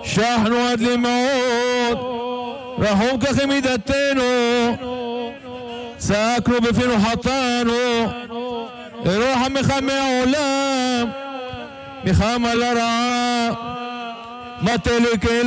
שחנו עד למאות, רחום ככה מידתנו, צעקנו בפינו חטאנו, רוחם ממך מהעולם, מחם על הרעה, מטה לקהל